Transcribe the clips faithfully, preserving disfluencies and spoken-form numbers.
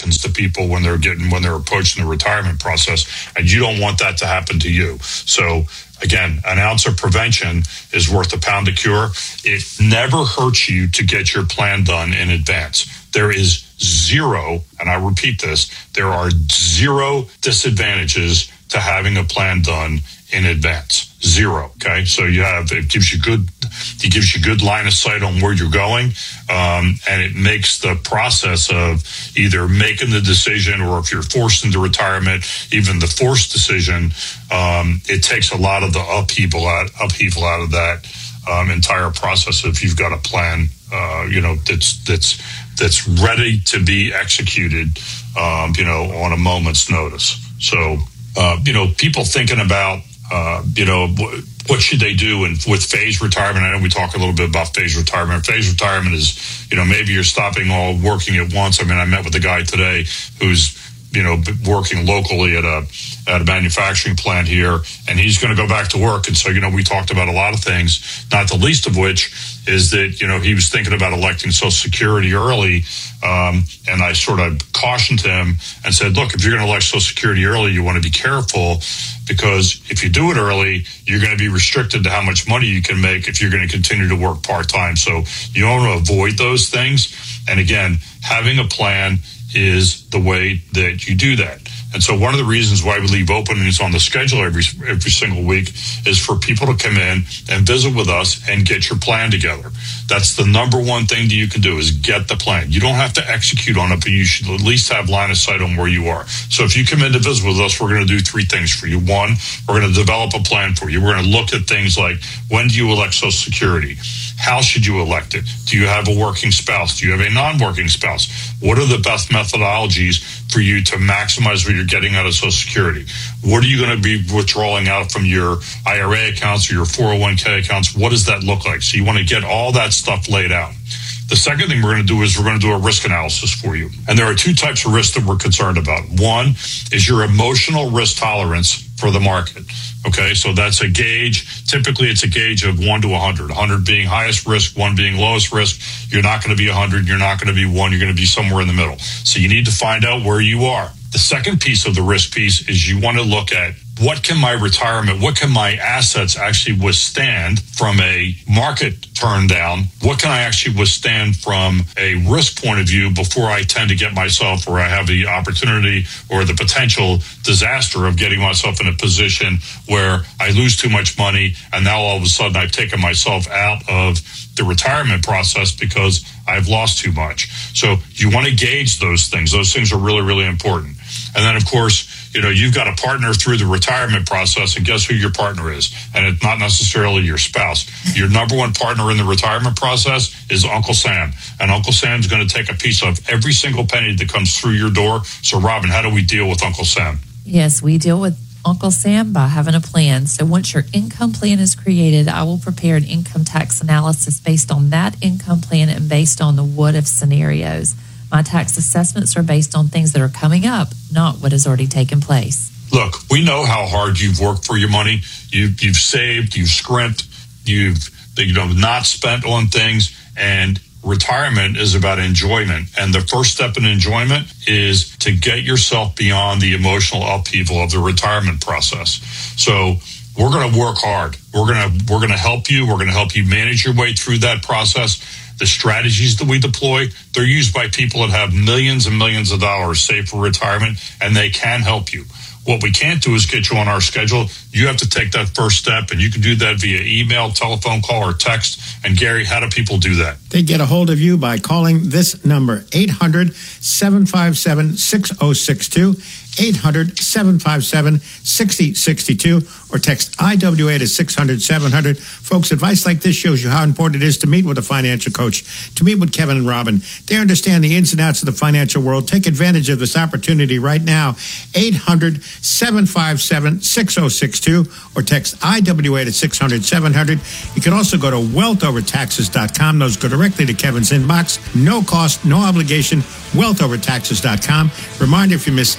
happens to people when they're getting when they're approaching the retirement process, and you don't want that to happen to you. So again, an ounce of prevention is worth a pound of cure. It never hurts you to get your plan done in advance. There is zero, and I repeat this, there are zero disadvantages to having a plan done in advance. Zero. Okay. So you have, it gives you good, it gives you good line of sight on where you're going. Um, and it makes the process of either making the decision, or if you're forced into retirement, even the forced decision, um, it takes a lot of the upheaval out, upheaval out of that, um, entire process. If you've got a plan, uh, you know, that's, that's, that's ready to be executed, um, you know, on a moment's notice. So, uh, you know, people thinking about, Uh, you know, what should they do? And with phased retirement, I know we talk a little bit about phased retirement. Phased retirement is, you know, maybe you're stopping all working at once. I mean, I met with a guy today who's, you know, working locally at a at a manufacturing plant here, and he's going to go back to work. And so, you know, we talked about a lot of things, not the least of which is that, you know, he was thinking about electing Social Security early. Um, and I sort of cautioned him and said, look, if you're going to elect Social Security early, you want to be careful, because if you do it early, you're going to be restricted to how much money you can make if you're going to continue to work part-time. So you want to avoid those things. And again, having a plan is the way that you do that. And so one of the reasons why we leave openings on the schedule every every single week is for people to come in and visit with us and get your plan together. That's the number one thing that you can do, is get the plan. You don't have to execute on it, but you should at least have line of sight on where you are. So if you come in to visit with us, we're going to do three things for you. One, we're going to develop a plan for you. We're going to look at things like, when do you elect Social Security? How should you elect it? Do you have a working spouse? Do you have a non-working spouse? What are the best methodologies for you to maximize what you're getting out of Social Security? What are you going to be withdrawing out from your I R A accounts or your four oh one k accounts? What does that look like? So you want to get all that stuff laid out. The second thing we're going to do is we're going to do a risk analysis for you. And there are two types of risks that we're concerned about. One is your emotional risk tolerance for the market. Okay, so that's a gauge. Typically, it's a gauge of one to one hundred. one hundred being highest risk, one being lowest risk. You're not going to be one hundred. You're not going to be one. You're going to be somewhere in the middle. So you need to find out where you are. The second piece of the risk piece is you want to look at, what can my retirement, what can my assets actually withstand from a market turn down? What can I actually withstand from a risk point of view before I tend to get myself, or I have the opportunity or the potential disaster of getting myself in a position where I lose too much money, and now all of a sudden I've taken myself out of the retirement process because I've lost too much. So you want to gauge those things. Those things are really, really important. And then, of course, you know, you've got a partner through the retirement process, and guess who your partner is? And it's not necessarily your spouse. Your number one partner in the retirement process is Uncle Sam. And Uncle Sam's going to take a piece of every single penny that comes through your door. So, Robin, how do we deal with Uncle Sam? Yes, we deal with Uncle Sam by having a plan. So once your income plan is created, I will prepare an income tax analysis based on that income plan and based on the what if scenarios. My tax assessments are based on things that are coming up, not what has already taken place. Look, we know how hard you've worked for your money. You've, you've saved, you've scrimped, you've you know not spent on things, and retirement is about enjoyment. And the first step in enjoyment is to get yourself beyond the emotional upheaval of the retirement process. So we're going to work hard. We're going to we're going to help you. We're going to help you manage your way through that process. The strategies that we deploy, they're used by people that have millions and millions of dollars saved for retirement, and they can help you. What we can't do is get you on our schedule. You have to take that first step, and you can do that via email, telephone call, or text. And Gary, how do people do that? They get a hold of you by calling this number, eight hundred, seven five seven, six oh six two, eight hundred, seven five seven, six oh six two, or text I W A to six hundred, seven hundred. Folks, advice like this shows you how important it is to meet with a financial coach, to meet with Kevin and Robin. They understand the ins and outs of the financial world. Take advantage of this opportunity right now, eight hundred, seven five seven, six oh six two, or text I W A to six hundred, seven hundred. You can also go to wealth over taxes dot com. Those go directly to Kevin's inbox. No cost, no obligation, wealth over taxes dot com. Reminder, if you miss any of the show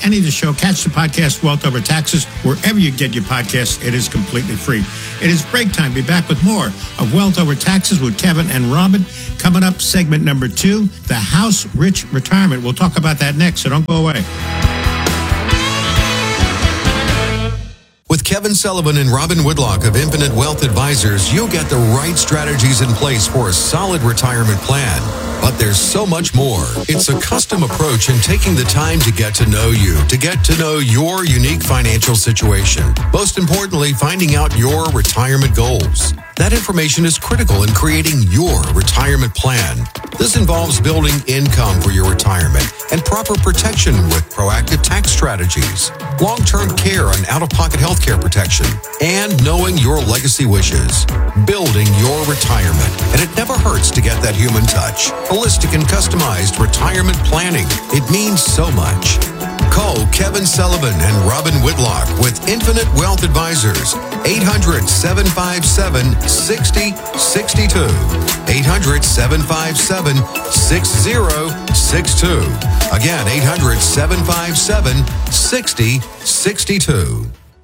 show, catch the podcast Wealth Over Taxes wherever you get your podcasts. It is completely free. It is break time. Be back with more of Wealth Over Taxes with Kevin and Robin. Coming up, segment number two, the House Rich Retirement. We'll talk about that next, so don't go away. With Kevin Sullivan and Robin Whitlock of Infinite Wealth Advisors, you'll get the right strategies in place for a solid retirement plan. But there's so much more. It's a custom approach in taking the time to get to know you, to get to know your unique financial situation. Most importantly, finding out your retirement goals. That information is critical in creating your retirement plan. This involves building income for your retirement and proper protection with proactive tax strategies, long-term care and out-of-pocket health care protection, and knowing your legacy wishes. Building your retirement. And it never hurts to get that human touch. Holistic and customized retirement planning. It means so much. Call Kevin Sullivan and Robin Whitlock with Infinite Wealth Advisors. eight hundred, seven five seven, six zero six two. eight hundred, seven five seven, six zero six two. Again, eight hundred, seven five seven, six zero six two.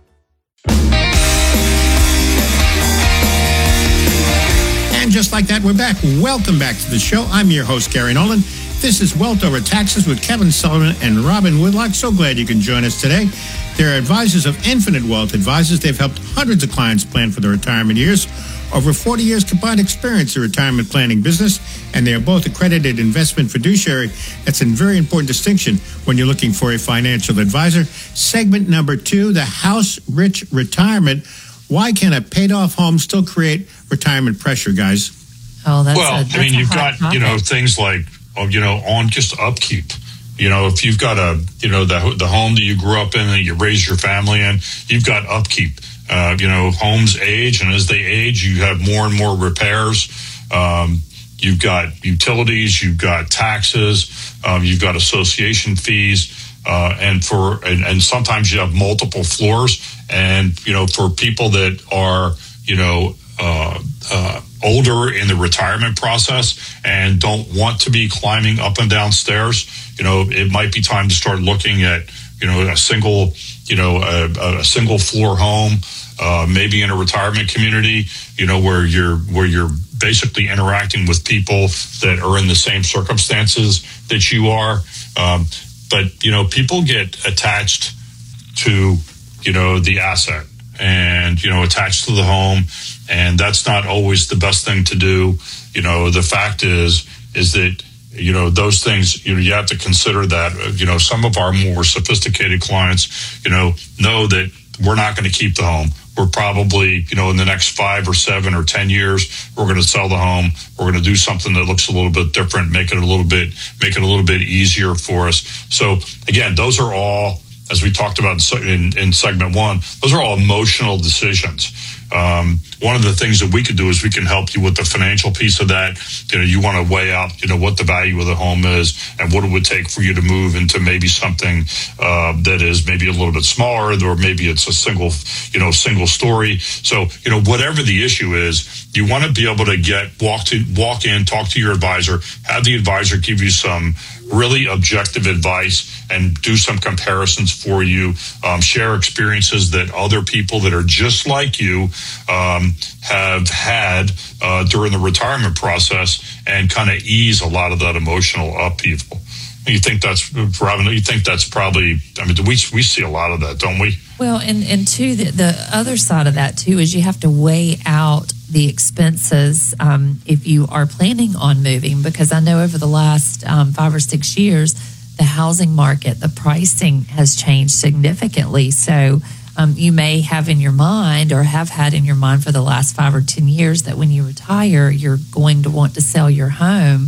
And just like that, we're back. Welcome back to the show. I'm your host, Gary Nolan. This is Wealth Over Taxes with Kevin Sullivan and Robin Whitlock. So glad you can join us today. They're advisors of Infinite Wealth Advisors. They've helped hundreds of clients plan for their retirement years. Over forty years combined experience in retirement planning business, and they are both accredited investment fiduciary. That's a very important distinction when you're looking for a financial advisor. Segment number two, the House Rich Retirement. Why can a paid-off home still create retirement pressure, guys? Oh, that's well, a, that's I mean, a you've hot got topic. you know things like oh, you know on just upkeep. You know, if you've got a you know the the home that you grew up in and you raised your family in, you've got upkeep. Uh, you know, homes age, and as they age, you have more and more repairs. Um, you've got utilities, you've got taxes, um, you've got association fees, uh, and for and, and sometimes you have multiple floors. And you know, for people that are you know uh, uh, older in the retirement process and don't want to be climbing up and down stairs, you know, it might be time to start looking at you know a single. you know, a, a single floor home, uh, maybe in a retirement community, you know, where you're, where you're basically interacting with people that are in the same circumstances that you are. Um, but, you know, people get attached to, you know, the asset and, you know, attached to the home. And that's not always the best thing to do. You know, the fact is, is that, you know, those things, you know, you have to consider that, you know, some of our more sophisticated clients, you know, know that we're not going to keep the home. We're probably, you know, in the next five or seven or ten years, we're going to sell the home. We're going to do something that looks a little bit different, make it a little bit, make it a little bit easier for us. So again, those are all, as we talked about in, in segment one, those are all emotional decisions. Um, one of the things that we could do is we can help you with the financial piece of that. You know, you want to weigh out, you know, what the value of the home is and what it would take for you to move into maybe something uh, that is maybe a little bit smaller, or maybe it's a single, you know, single story. So, you know, whatever the issue is, you want to be able to get walk to walk in, talk to your advisor, have the advisor give you some really objective advice and do some comparisons for you, um, share experiences that other people that are just like you um, have had uh, during the retirement process, and kind of ease a lot of that emotional upheaval. You think that's, Robin, you think that's probably, I mean, we we see a lot of that, don't we? Well, and, and two, the, the other side of that, too, is you have to weigh out the expenses um, if you are planning on moving, because I know over the last um, five or six years, the housing market, the pricing has changed significantly. So um, you may have in your mind, or have had in your mind for the last five or ten years, that when you retire, you're going to want to sell your home.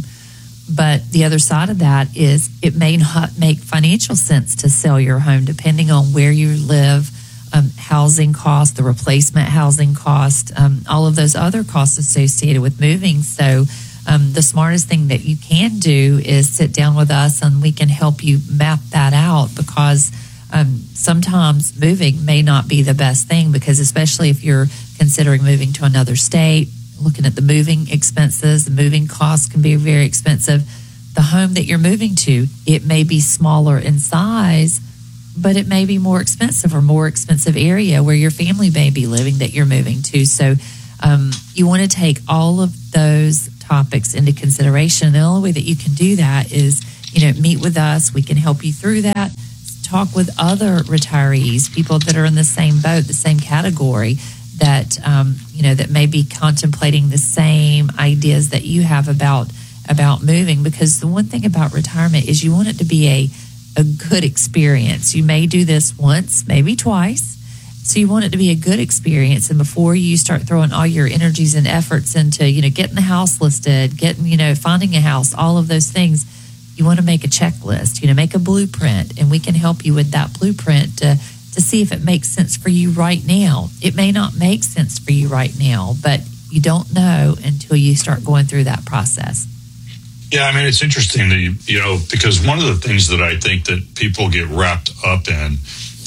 But the other side of that is it may not make financial sense to sell your home, depending on where you live, um, housing cost, the replacement housing cost, um, all of those other costs associated with moving. So um, the smartest thing that you can do is sit down with us and we can help you map that out, because um, sometimes moving may not be the best thing, because especially if you're considering moving to another state, looking at the moving expenses, the moving costs can be very expensive. The home that you're moving to, it may be smaller in size, but it may be more expensive or more expensive area where your family may be living that you're moving to. So um, you want to take all of those topics into consideration. The only way that you can do that is, you know, meet with us. We can help you through that. Talk with other retirees, people that are in the same boat, the same category, that um, you know, that may be contemplating the same ideas that you have about about moving. Because the one thing about retirement is you want it to be a a good experience. You may do this once, maybe twice. So you want it to be a good experience. And before you start throwing all your energies and efforts into, you know, getting the house listed, getting, you know, finding a house, all of those things, you want to make a checklist, you know, make a blueprint, and we can help you with that blueprint to, to see if it makes sense for you right now. It may not make sense for you right now, but you don't know until you start going through that process. Yeah, I mean, it's interesting that, you, you know, because one of the things that I think that people get wrapped up in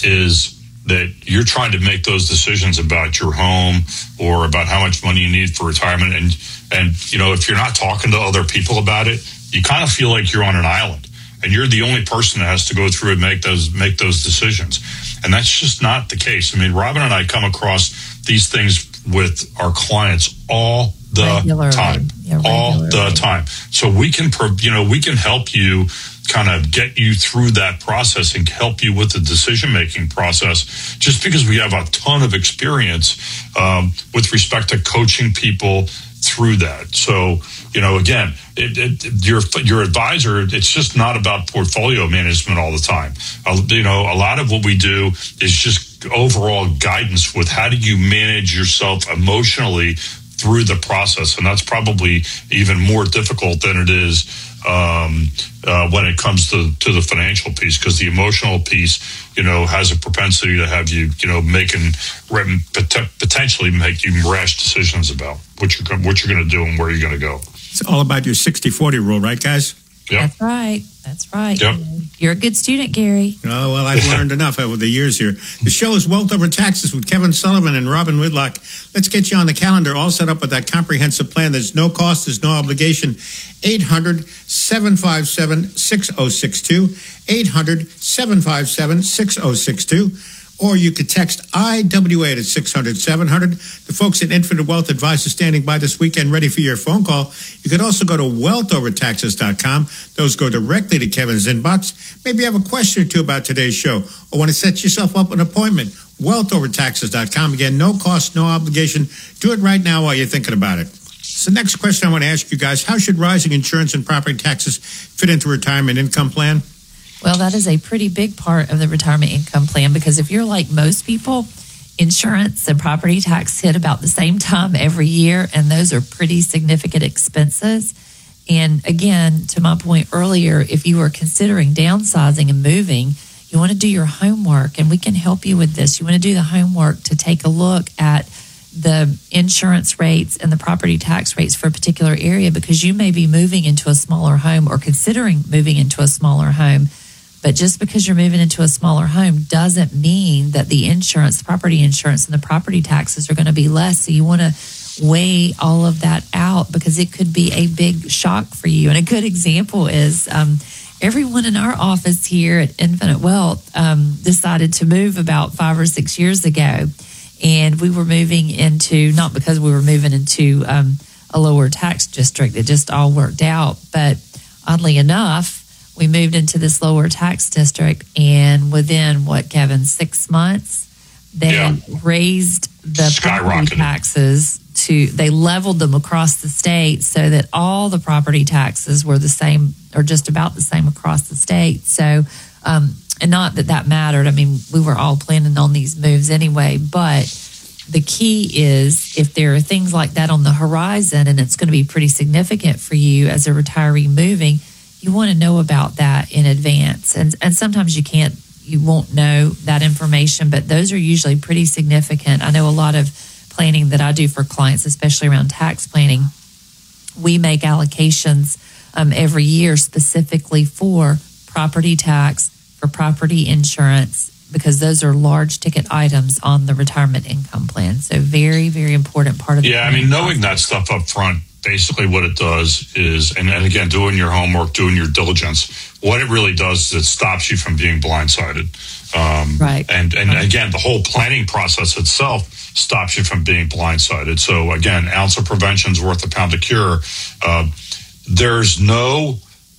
is that you're trying to make those decisions about your home or about how much money you need for retirement. And, and you know, if you're not talking to other people about it, you kind of feel like you're on an island and you're the only person that has to go through and make those make those decisions. And that's just not the case. I mean, Robin and I come across these things with our clients all the regularly. time, yeah, all the time. So we can, you know, we can help you kind of get you through that process and help you with the decision-making process, just because we have a ton of experience um, with respect to coaching people through that. So, you know, again, it, it, your your advisor, it's just not about portfolio management all the time. Uh, you know, a lot of what we do is just overall guidance with how do you manage yourself emotionally through the process. And that's probably even more difficult than it is um, uh, when it comes to, to the financial piece, because the emotional piece, you know, has a propensity to have you, you know, making potentially make you rash decisions about what you're what you're going to do and where you're going to go. It's all about your sixty forty rule, right, guys? Yep. That's right. That's right. Yep. You're a good student, Gary. Oh, well, I've learned enough over the years here. The show is Wealth Over Taxes with Kevin Sullivan and Robin Whitlock. Let's get you on the calendar, all set up with that comprehensive plan. There's no cost, there's no obligation. eight hundred, seven five seven, six oh six two. eight hundred, seven five seven, six oh six two. Or you could text I W A to six hundred, seven hundred. The folks at Infinite Wealth Advice are standing by this weekend ready for your phone call. You could also go to wealth over taxes dot com. Those go directly to Kevin's inbox. Maybe you have a question or two about today's show or want to set yourself up an appointment. wealth over taxes dot com. Again, no cost, no obligation. Do it right now while you're thinking about it. So next question I want to ask you guys, how should rising insurance and property taxes fit into retirement income plan? Well, that is a pretty big part of the retirement income plan, because if you're like most people, insurance and property tax hit about the same time every year, and those are pretty significant expenses. And again, to my point earlier, if you are considering downsizing and moving, you want to do your homework, and we can help you with this. You want to do the homework to take a look at the insurance rates and the property tax rates for a particular area, because you may be moving into a smaller home or considering moving into a smaller home. But just because you're moving into a smaller home doesn't mean that the insurance, the property insurance and the property taxes are going to be less. So you want to weigh all of that out, because it could be a big shock for you. And a good example is um, everyone in our office here at Infinite Wealth um, decided to move about five or six years ago. And we were moving into, not because we were moving into um, a lower tax district, it just all worked out. But oddly enough, we moved into this lower tax district, and within what, Kevin, six months, they yeah. raised the property taxes to, they leveled them across the state so that all the property taxes were the same, or just about the same across the state. So, um, and not that that mattered. I mean, we were all planning on these moves anyway, but the key is if there are things like that on the horizon, and it's going to be pretty significant for you as a retiree moving, you want to know about that in advance. And and sometimes you can't, you won't know that information, but those are usually pretty significant. I know a lot of planning that I do for clients, especially around tax planning, we make allocations um, every year specifically for property tax, for property insurance, because those are large ticket items on the retirement income plan. So very, very important part of the Yeah, I mean, knowing that stuff up front basically what it does is, and, and again, doing your homework, doing your diligence, what it really does is it stops you from being blindsided. Um, right. And, and right. again, the whole planning process itself stops you from being blindsided. So again, ounce of prevention is worth a pound of cure. Uh, there's no,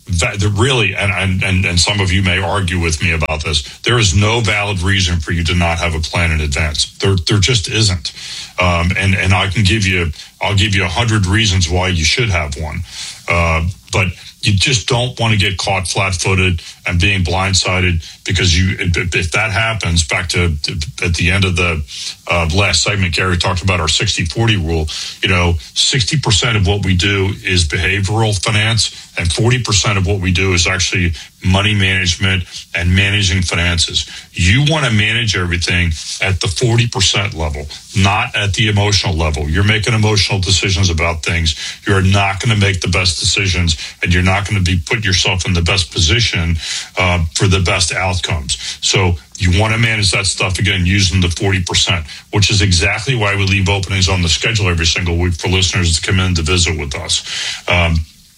really, and, and, and some of you may argue with me about this, there is no valid reason for you to not have a plan in advance. There, there just isn't. Um, and, and I can give you, I'll give you a hundred reasons why you should have one. Uh, but you just don't want to get caught flat-footed and being blindsided, because you, if that happens, back to at the end of the uh, last segment, Gary talked about our sixty forty rule. You know, sixty percent of what we do is behavioral finance, and forty percent of what we do is actually money management and managing finances. You want to manage everything at the forty percent level, not at the emotional level. You're making emotional decisions about things. You're not going to make the best decisions, and you're not going to be put yourself in the best position uh, for the best outcomes. So you want to manage that stuff, again, using the forty percent, which is exactly why we leave openings on the schedule every single week for listeners to come in to visit with us. Um,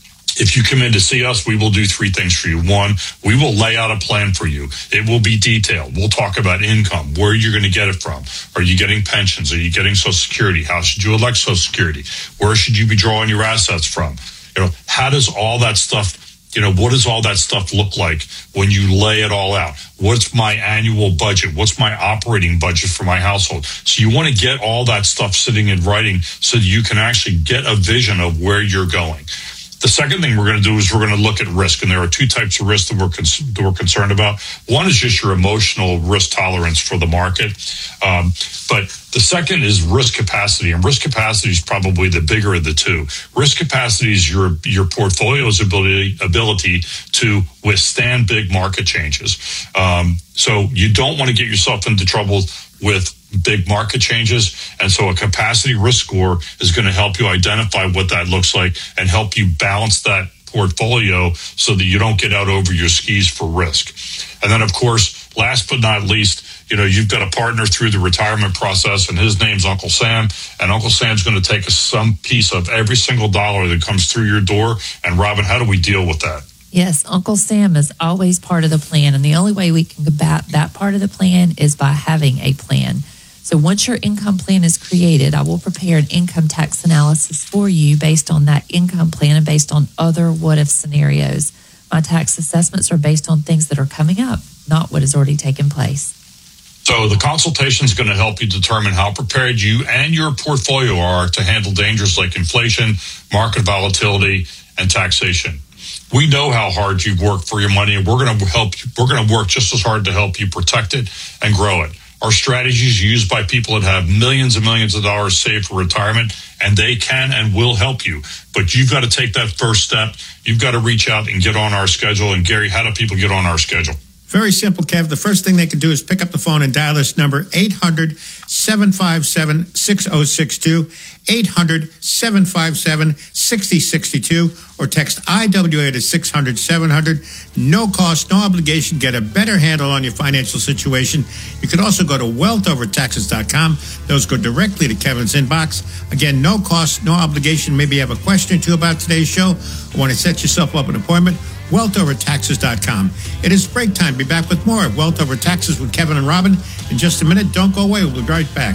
If you come in to see us, we will do three things for you. One, we will lay out a plan for you. It will be detailed. We'll talk about income, where you're going to get it from. Are you getting pensions? Are you getting Social Security? How should you elect Social Security? Where should you be drawing your assets from? You know, how does all that stuff, you know, what does all that stuff look like when you lay it all out? What's my annual budget? What's my operating budget for my household? So you want to get all that stuff sitting in writing so that you can actually get a vision of where you're going. The second thing we're going to do is we're going to look at risk, and there are two types of risk that we're, con- that we're concerned about. One is just your emotional risk tolerance for the market, um, but the second is risk capacity, and risk capacity is probably the bigger of the two. Risk capacity is your your portfolio's ability ability to withstand big market changes. Um, so you don't want to get yourself into trouble with big market changes. And so a capacity risk score is going to help you identify what that looks like and help you balance that portfolio so that you don't get out over your skis for risk. And then, of course, last but not least, you know, you've got a partner through the retirement process, and his name's Uncle Sam. And Uncle Sam's going to take some piece of every single dollar that comes through your door. And Robin, how do we deal with that? Yes, Uncle Sam is always part of the plan. And the only way we can combat that part of the plan is by having a plan. So once your income plan is created, I will prepare an income tax analysis for you based on that income plan and based on other what-if scenarios. My tax assessments are based on things that are coming up, not what has already taken place. So the consultation is going to help you determine how prepared you and your portfolio are to handle dangers like inflation, market volatility, and taxation. We know how hard you've worked for your money, and we're going to help you. We're going to work just as hard to help you protect it and grow it. Our strategies used by people that have millions and millions of dollars saved for retirement, and they can and will help you. But you've got to take that first step. You've got to reach out and get on our schedule. And Gary, how do people get on our schedule? Very simple, Kev. The first thing they can do is pick up the phone and dial this number, eight hundred, seven five seven, six oh six two, eight hundred, seven five seven, six oh six two, or text I W A to six hundred, seven hundred. No cost, no obligation. Get a better handle on your financial situation. You can also go to wealth over taxes dot com. Those go directly to Kevin's inbox. Again, no cost, no obligation. Maybe you have a question or two about today's show, or want to set yourself up an appointment. wealth over taxes dot com. It is break time. Be back with more of Wealth Over Taxes with Kevin and Robin in just a minute. Don't go away. We'll be right back.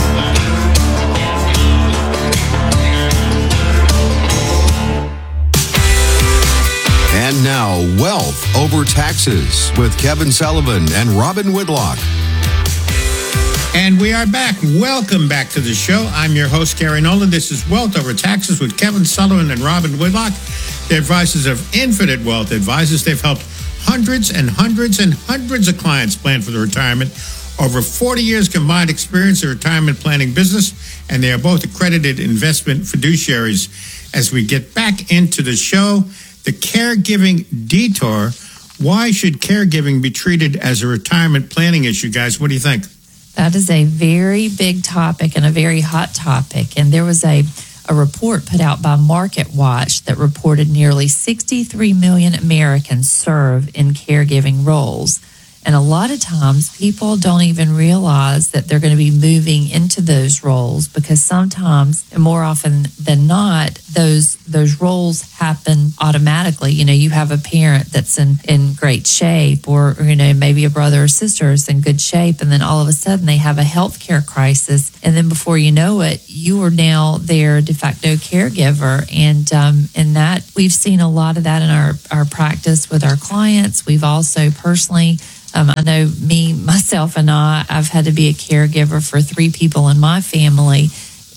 And now, Wealth Over Taxes with Kevin Sullivan and Robin Whitlock. And we are back. Welcome back to the show. I'm your host, Gary Nolan. This is Wealth Over Taxes with Kevin Sullivan and Robin Whitlock. The advisors of Infinite Wealth Advisors. They've helped hundreds and hundreds and hundreds of clients plan for their retirement. Over forty years combined experience in retirement planning business, and they are both accredited investment fiduciaries. As we get back into the show, the caregiving detour. Why should caregiving be treated as a retirement planning issue, guys? What do you think? That is a very big topic and a very hot topic. And there was a, a report put out by MarketWatch that reported nearly sixty-three million Americans serve in caregiving roles. And a lot of times people don't even realize that they're going to be moving into those roles, because sometimes, and more often than not, those those roles happen automatically. You know, you have a parent that's in, in great shape, or, or, you know, maybe a brother or sister is in good shape, and then all of a sudden they have a healthcare crisis. And then before you know it, you are now their de facto caregiver. And um, and that, we've seen a lot of that in our, our practice with our clients. We've also personally, Um, I know me, myself, and I, I've had to be a caregiver for three people in my family,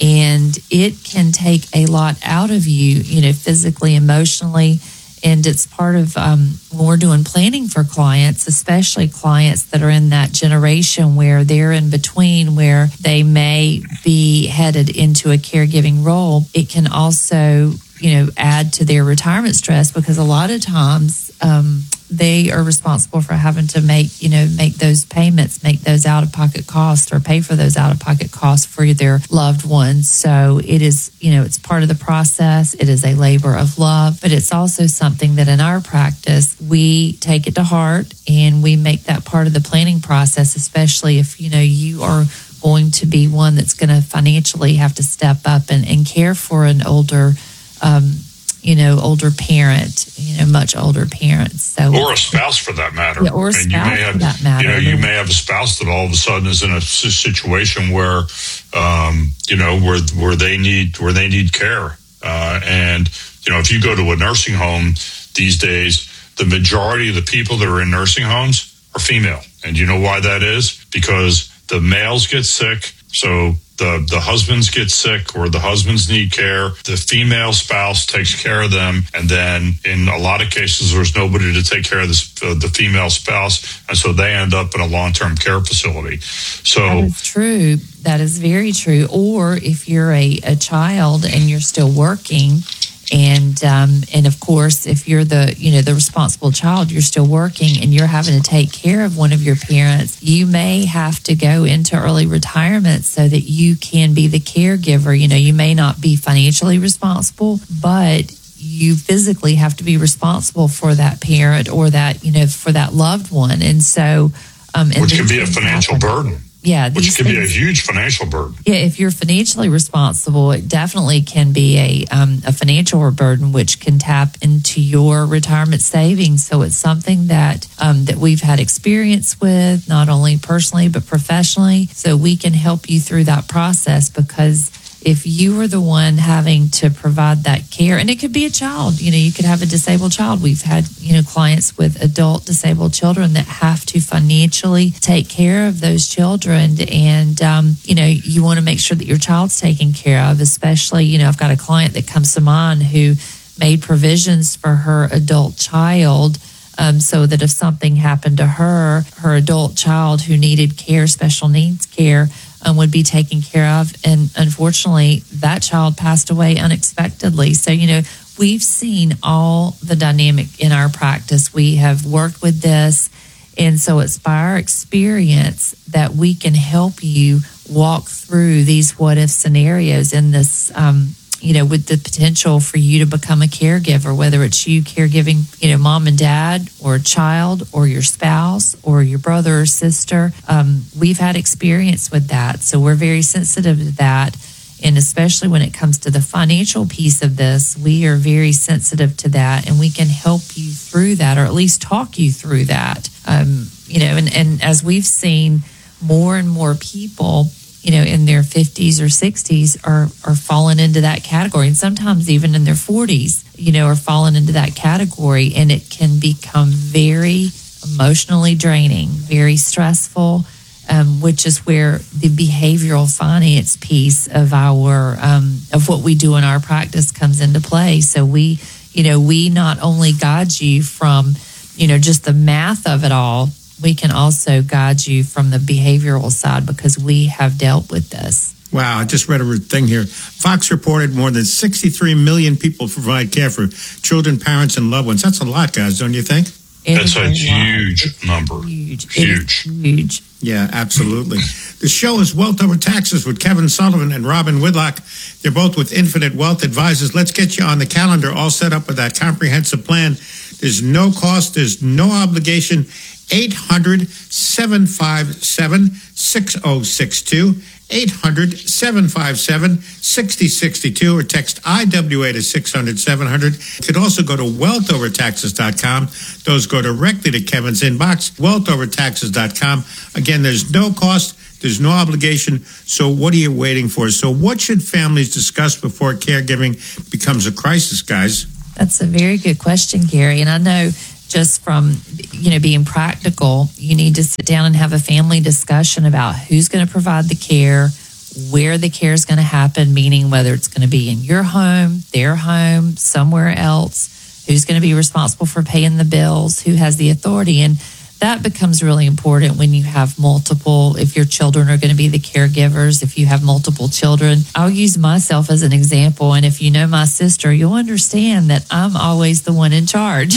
and it can take a lot out of you, you know, physically, emotionally, and it's part of um, when we're doing planning for clients, especially clients that are in that generation where they're in between, where they may be headed into a caregiving role. It can also, you know, add to their retirement stress, because a lot of times um, they are responsible for having to make, you know, make those payments, make those out-of-pocket costs, or pay for those out-of-pocket costs for their loved ones. So it is, you know, it's part of the process. It is a labor of love, but it's also something that in our practice, we take it to heart, and we make that part of the planning process, especially if, you know, you are going to be one that's going to financially have to step up and, and care for an older um, you know, older parent, you know, much older parents. So, or a spouse for that matter. Yeah, or a and spouse you may have, for that matter. You know, you may have a spouse that all of a sudden is in a situation where, um, you know, where where they need where they need care. Uh, and you know, if you go to a nursing home these days, the majority of the people that are in nursing homes are female. And you know why that is? Because the males get sick, so the the husbands get sick, or the husbands need care. The female spouse takes care of them, and then in a lot of cases, there's nobody to take care of this, uh, the female spouse, and so they end up in a long-term care facility. So that is true. That is very true. Or if you're a, a child and you're still working, and um, and of course, if you're the you know the responsible child, you're still working, and you're having to take care of one of your parents, you may have to go into early retirement so that you can be the caregiver. You know, you may not be financially responsible, but you physically have to be responsible for that parent, or that, you know, for that loved one. And so, um, and which can be a financial happen. burden. Yeah, which can things, be a huge financial burden. Yeah, if you're financially responsible, it definitely can be a um, a financial burden, which can tap into your retirement savings. So it's something that um, that we've had experience with, not only personally but professionally. So we can help you through that process, because if you are the one having to provide that care, and it could be a child, you know, you could have a disabled child. We've had, you know, clients with adult disabled children that have to financially take care of those children. And, um, you know, you want to make sure that your child's taken care of, especially, you know, I've got a client that comes to mind who made provisions for her adult child, um, so that if something happened to her, her adult child who needed care, special needs care, Um, would be taken care of. And unfortunately, that child passed away unexpectedly. So, you know, we've seen all the dynamic in our practice. We have worked with this. And so it's by our experience that we can help you walk through these what if scenarios in this, um, you know, with the potential for you to become a caregiver, whether it's you caregiving, you know, mom and dad, or a child, or your spouse, or your brother or sister. Um, we've had experience with that. So we're very sensitive to that. And especially when it comes to the financial piece of this, we are very sensitive to that, and we can help you through that, or at least talk you through that. Um, you know, and, and as we've seen, more and more people, you know, in their fifties or sixties are, are falling into that category. And sometimes even in their forties, you know, are falling into that category. And it can become very emotionally draining, very stressful, um, which is where the behavioral finance piece of our, um, of what we do in our practice comes into play. So we, you know, we not only guide you from, you know, just the math of it all, we can also guide you from the behavioral side, because we have dealt with this. Wow, I just read a thing here. Fox reported more than sixty-three million people provide care for children, parents, and loved ones. That's a lot, guys, don't you think? It That's a, a huge it's number. Huge. Huge. It is huge. Yeah, absolutely. The show is Wealth Over Taxes with Kevin Sullivan and Robin Whitlock. They're both with Infinite Wealth Advisors. Let's get you on the calendar, all set up with that comprehensive plan. There's no cost, there's no obligation, eight hundred, seven five seven, six oh six two, eight hundred, seven five seven, six oh six two, or text I W A to six hundred, seven hundred. You could also go to wealth over taxes dot com. Those go directly to Kevin's inbox, wealth over taxes dot com. Again, there's no cost. There's no obligation. So what are you waiting for? So what should families discuss before caregiving becomes a crisis, guys? That's a very good question, Gary. And I know just from, you know, being practical, you need to sit down and have a family discussion about who's going to provide the care, where the care is going to happen, meaning whether it's going to be in your home, their home, somewhere else, who's going to be responsible for paying the bills, who has the authority. And that becomes really important when you have multiple, if your children are going to be the caregivers, if you have multiple children. I'll use myself as an example. And if you know my sister, you'll understand that I'm always the one in charge.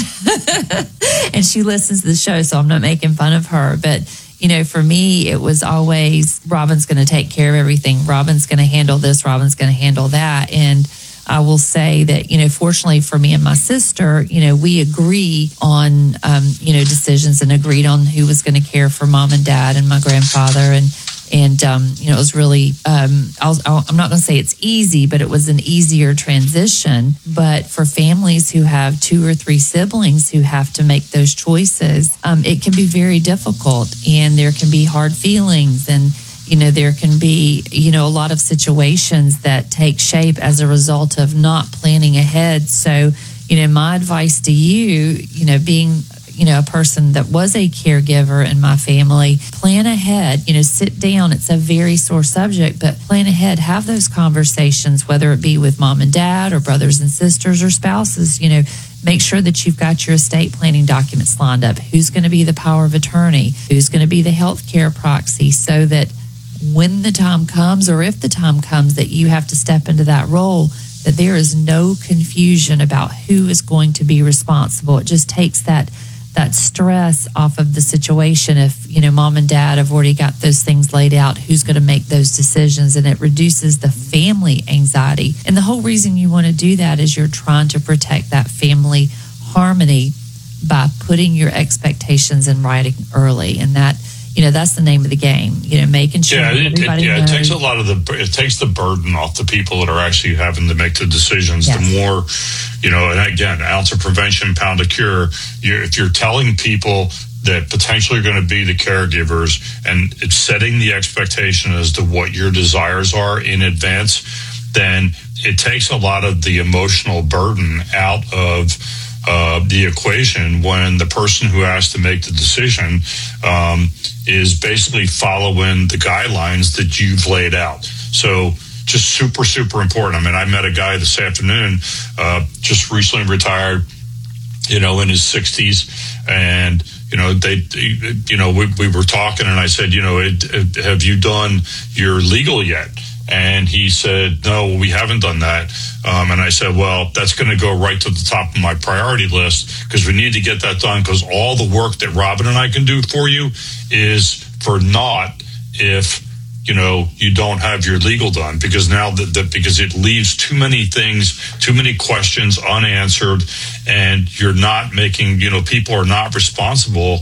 And she listens to the show, so I'm not making fun of her. But, you know, for me, it was always Robin's going to take care of everything. Robin's going to handle this. Robin's going to handle that. And I will say that, you know, fortunately for me and my sister, you know, we agree on, um, you know, decisions and agreed on who was going to care for mom and dad and my grandfather. And, and um, you know, it was really, um, I'll, I'll, I'm not going to say it's easy, but it was an easier transition. But for families who have two or three siblings who have to make those choices, um, it can be very difficult, and there can be hard feelings, and you know, there can be, you know, a lot of situations that take shape as a result of not planning ahead. So, you know, my advice to you, you know, being, you know, a person that was a caregiver in my family, plan ahead, you know, sit down. It's a very sore subject, but plan ahead, have those conversations, whether it be with mom and dad or brothers and sisters or spouses, you know, make sure that you've got your estate planning documents lined up. Who's going to be the power of attorney? Who's going to be the health care proxy, so that when the time comes, or if the time comes that you have to step into that role, that there is no confusion about who is going to be responsible. It just takes that that stress off of the situation. If, you know, mom and dad have already got those things laid out, who's going to make those decisions, and it reduces the family anxiety. And the whole reason you want to do that is you're trying to protect that family harmony by putting your expectations in writing early. And that, you know, that's the name of the game, you know, making sure yeah, it, everybody it, yeah, knows. it takes a lot of the, it takes the burden off the people that are actually having to make the decisions. Yes. The more, you know, and again, ounce of prevention, pound of cure. You're, if you're telling people that potentially are going to be the caregivers, and it's setting the expectation as to what your desires are in advance, then it takes a lot of the emotional burden out of Uh, the equation when the person who has to make the decision um, is basically following the guidelines that you've laid out. So just super, super important. I mean, I met a guy this afternoon, uh, just recently retired, you know, in his sixties. And, you know, they, you know, we, we were talking, and I said, you know, it, it, have you done your legal yet? And he said, no, we haven't done that. Um, and I said, well, that's going to go right to the top of my priority list, because we need to get that done, because all the work that Robin and I can do for you is for naught if, you know, you don't have your legal done, because now that, that because it leaves too many things, too many questions unanswered, and you're not making, you know, people are not responsible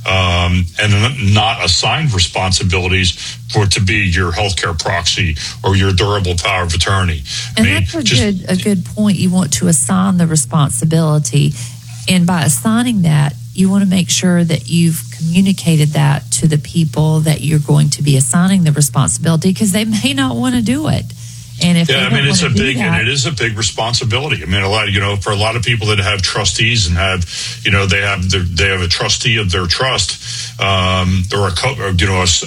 um, and not assigned responsibilities for it to be your healthcare proxy or your durable power of attorney. And I mean, that's a just, good a good point. You want to assign the responsibility, and by assigning that, you want to make sure that you've communicated that to the people that you're going to be assigning the responsibility, because they may not want to do it. And if yeah, they I mean, it's a big, that, and it is a big responsibility. I mean, a lot of, you know, for a lot of people that have trustees and have, you know, they have their, they have a trustee of their trust, um, or a, co- or, you know, a,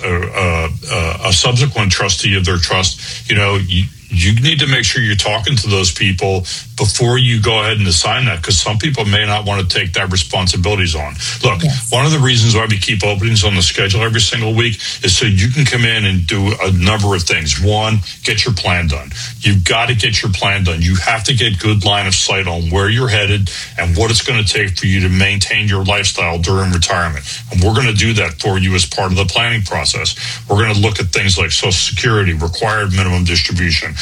a, a subsequent trustee of their trust. You know, you, you need to make sure you're talking to those people before you go ahead and assign that, because some people may not want to take that responsibilities on. Look, yes. One of the reasons why we keep openings on the schedule every single week is so you can come in and do a number of things. One, get your plan done. You've got to get your plan done. You have to get good line of sight on where you're headed and what it's going to take for you to maintain your lifestyle during retirement. And we're going to do that for you as part of the planning process. We're going to look at things like Social Security, required minimum distribution.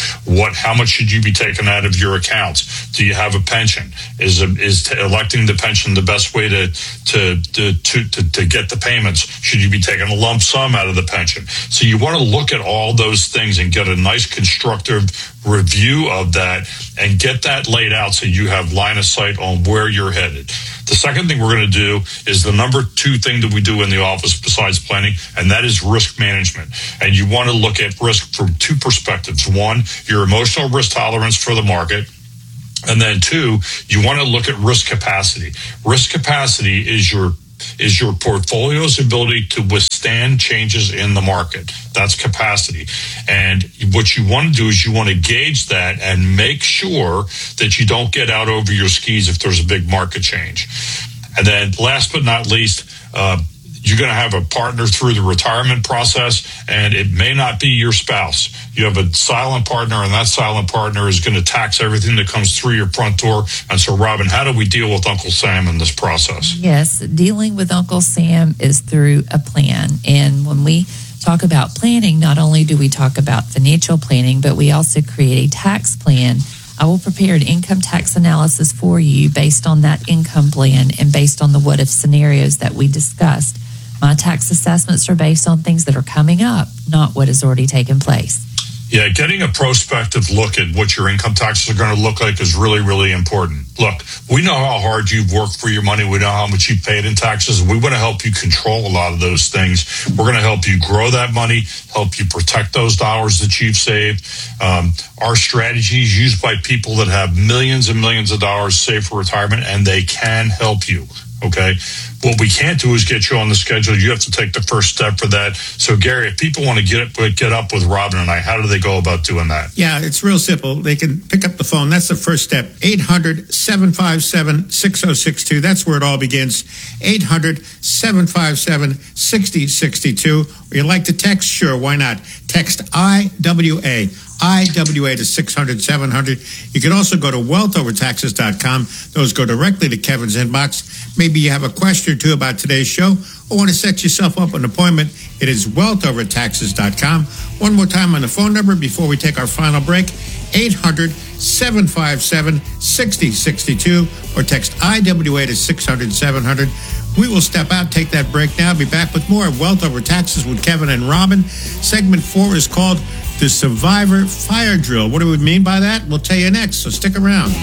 What, how much should you be taking out of your accounts? Do you have a pension? Is is t- electing the pension the best way to to, to to to to get the payments? Should you be taking a lump sum out of the pension? So you want to look at all those things and get a nice constructive review of that and get that laid out so you have line of sight on where you're headed. The second thing we're going to do is the number two thing that we do in the office besides planning, and that is risk management. And you want to look at risk from two perspectives. One, your emotional risk tolerance for the market. And then two, you want to look at risk capacity. Risk capacity is your is your portfolio's ability to withstand changes in the market. That's capacity. And what you want to do is you want to gauge that and make sure that you don't get out over your skis if there's a big market change. And then last but not least, uh, you're going to have a partner through the retirement process, and it may not be your spouse. You have a silent partner, and that silent partner is going to tax everything that comes through your front door. And so, Robin, how do we deal with Uncle Sam in this process? Yes, dealing with Uncle Sam is through a plan. And when we talk about planning, not only do we talk about financial planning, but we also create a tax plan. I will prepare an income tax analysis for you based on that income plan and based on the what-if scenarios that we discussed. My tax assessments are based on things that are coming up, not what has already taken place. Yeah, getting a prospective look at what your income taxes are going to look like is really, really important. Look, we know how hard you've worked for your money. We know how much you've paid in taxes. We want to help you control a lot of those things. We're going to help you grow that money, help you protect those dollars that you've saved. Um, our strategy is used by people that have millions and millions of dollars saved for retirement, and they can help you. Okay. What we can't do is get you on the schedule. You have to take the first step for that. So, Gary, if people want to get up, get up with Robin and I, how do they go about doing that? Yeah, it's real simple. They can pick up the phone. That's the first step. eight hundred, seven five seven, six oh six two. That's where it all begins. eight hundred, seven five seven, six oh six two. Or you like to text? Sure, why not? Text I W A. I W A to six hundred, seven hundred. You can also go to wealth over taxes dot com. Those go directly to Kevin's inbox. Maybe you have a question or two about today's show or want to set yourself up an appointment. It is wealth over taxes dot com. One more time on the phone number before we take our final break. eight hundred, seven five seven, six oh six two or text I W A to six hundred, seven hundred. We will step out, take that break now. Be back with more of Wealth Over Taxes with Kevin and Robin. Segment four is called The Survivor Fire Drill. What do we mean by that? We'll tell you next, so stick around.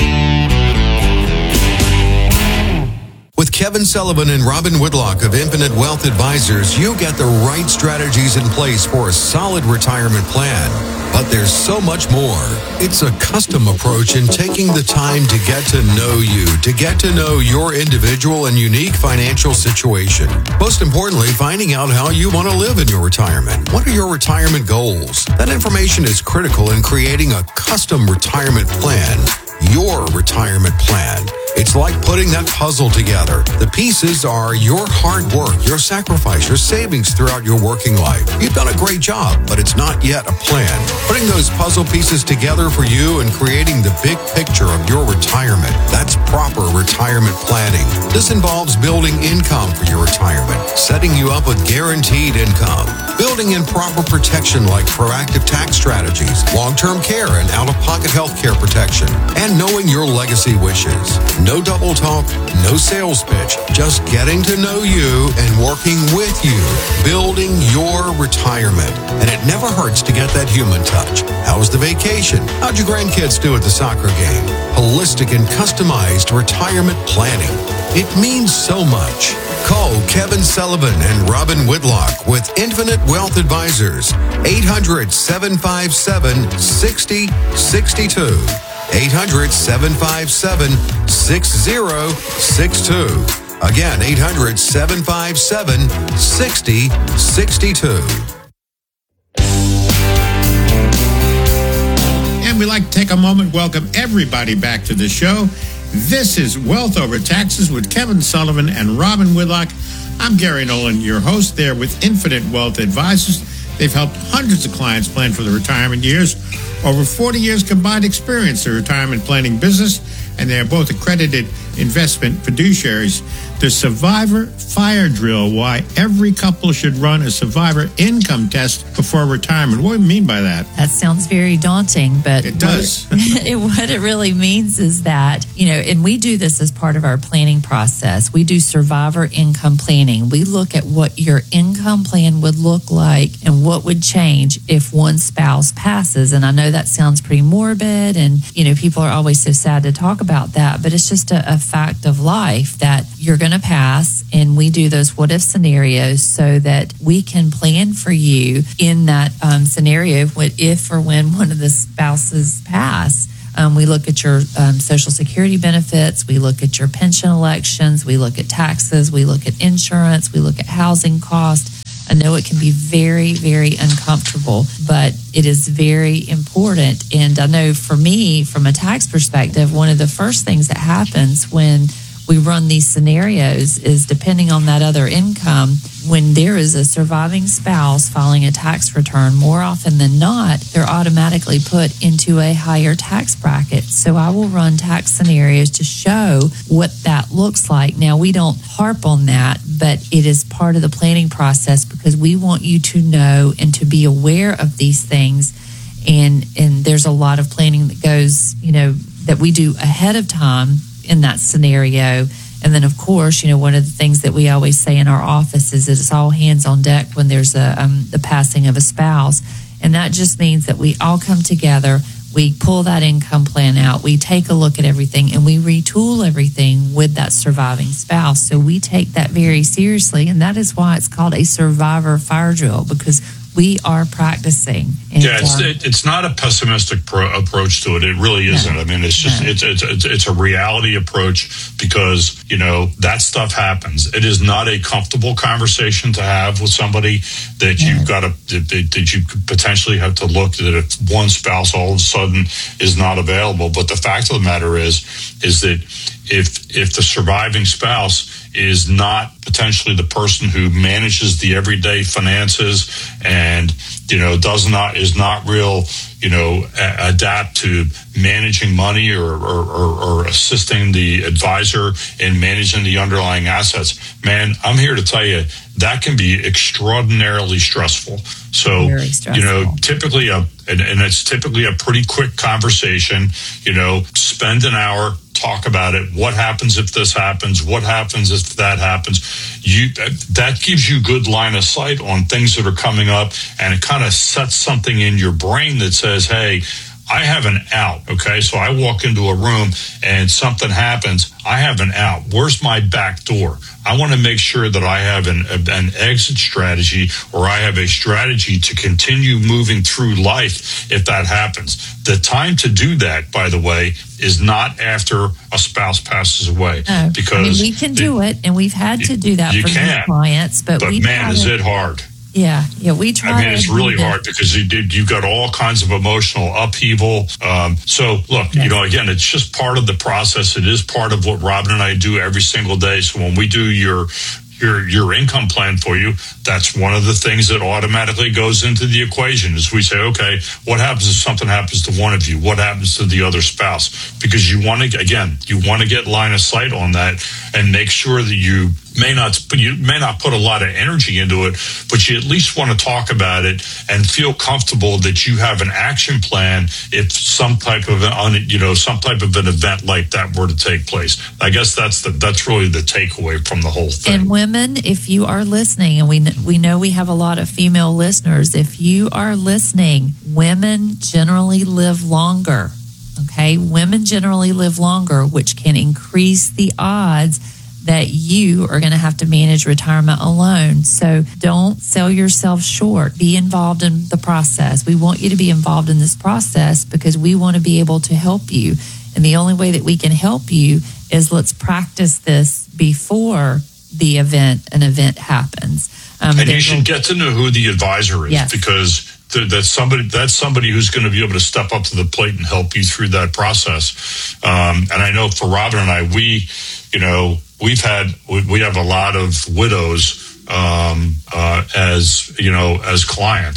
With Kevin Sullivan and Robin Whitlock of Infinite Wealth Advisors, you get the right strategies in place for a solid retirement plan. But there's so much more. It's a custom approach in taking the time to get to know you, to get to know your individual and unique financial situation. Most importantly, finding out how you want to live in your retirement. What are your retirement goals? That information is critical in creating a custom retirement plan. Your retirement plan. It's like putting that puzzle together. The pieces are your hard work, your sacrifice, your savings throughout your working life. You've done a great job, but it's not yet a plan. Putting those puzzle pieces together for you and creating the big picture of your retirement. That's proper retirement planning. This involves building income for your retirement, setting you up with guaranteed income, building in proper protection like proactive tax strategies, long-term care and out-of-pocket health care protection, and knowing your legacy wishes. No double talk, no sales pitch, just getting to know you and working with you, building your retirement. And it never hurts to get that human touch. How was the vacation? How'd your grandkids do at the soccer game? Holistic and customized retirement planning. It means so much. Call Kevin Sullivan and Robin Whitlock with Infinite Wealth Advisors. eight hundred, seven five seven, six oh six two. eight hundred, seven five seven, six oh six two. Again, eight hundred, seven five seven, six oh six two. And we'd like to take a moment, welcome everybody back to the show. This is Wealth Over Taxes with Kevin Sullivan and Robin Whitlock. I'm Gary Nolan, your host there with Infinite Wealth Advisors. They've helped hundreds of clients plan for their retirement years. Over forty years combined experience in the retirement planning business, and they are both accredited Investment Fiduciaries, the Survivor Fire Drill, why every couple should run a survivor income test before retirement. What do you mean by that? That sounds very daunting, but it does. What it, what it really means is that, you know, and we do this as part of our planning process. We do survivor income planning. We look at what your income plan would look like and what would change if one spouse passes. And I know that sounds pretty morbid, and, you know, people are always so sad to talk about that, but it's just a, a fact of life that you're going to pass, and we do those what if scenarios so that we can plan for you in that um, scenario what if or when one of the spouses pass. Um, we look at your um, Social Security benefits, we look at your pension elections, we look at taxes, we look at insurance, we look at housing costs. I know it can be very, very uncomfortable, but it is very important. And I know for me, from a tax perspective, one of the first things that happens when we run these scenarios is, depending on that other income, when there is a surviving spouse filing a tax return, more often than not, they're automatically put into a higher tax bracket. So I will run tax scenarios to show what that looks like. Now, we don't harp on that, but it is part of the planning process because we want you to know and to be aware of these things. And, and there's a lot of planning that goes, you know, that we do ahead of time in that scenario. And then, of course, you know, one of the things that we always say in our office is that it's all hands on deck when there's a um, the passing of a spouse. And that just means that we all come together, we pull that income plan out, we take a look at everything, and we retool everything with that surviving spouse. So we take that very seriously, and that is why it's called a survivor fire drill, because we are practicing. And, yeah, it's, um, it, it's not a pessimistic pro- approach to it. It really isn't. No, I mean, it's just no. it's, it's it's it's a reality approach because, you know, that stuff happens. It is not a comfortable conversation to have with somebody that no. you've got to that, that you could potentially have to look at if one spouse all of a sudden is not available. But the fact of the matter is, is that if if the surviving spouse is not potentially the person who manages the everyday finances and, you know, does not, is not real, you know, a- adapt to managing money or, or, or, or assisting the advisor in managing the underlying assets, man, I'm here to tell you that can be extraordinarily stressful. So, Very stressful. you know, typically a, and, and it's typically a pretty quick conversation, you know, spend an hour, talk about it. What happens if this happens? What happens if that happens? You that gives you good line of sight on things that are coming up, and it kind of sets something in your brain that says, hey, I have an out. Okay, so I walk into a room and something happens. I have an out. Where's my back door? I want to make sure that I have an, an exit strategy, or I have a strategy to continue moving through life if that happens. The time to do that, by the way, is not after a spouse passes away. No, because I mean, we can do it, and we've had to do that you for can, these clients. But, but we man, is it hard. Yeah, yeah, we try. I mean, it's to really do hard because you did, you've got all kinds of emotional upheaval. Um, so, look, Yes. you know, again, it's just part of the process. It is part of what Robin and I do every single day. So when we do your your your income plan for you, that's one of the things that automatically goes into the equation. Is we say, okay, what happens if something happens to one of you? What happens to the other spouse? Because you want to, again, you want to get line of sight on that and make sure that you may not, you may not put a lot of energy into it, but you at least want to talk about it and feel comfortable that you have an action plan if some type of an, you know, some type of an event like that were to take place. I guess that's the, that's really the takeaway from the whole thing. And women, if you are listening, and we we know we have a lot of female listeners, if you are listening, women generally live longer. Okay, women generally live longer, which can increase the odds that you are going to have to manage retirement alone. So don't sell yourself short. Be involved in the process. We want you to be involved in this process because we want to be able to help you. And the only way that we can help you is let's practice this before the event, an event happens. Um, and you should get to know who the advisor is, yes. because th- that's somebody that's somebody who's going to be able to step up to the plate and help you through that process. Um, and I know for Robin and I, we, you know, we've had we, we have a lot of widows um, uh, as you know as clients.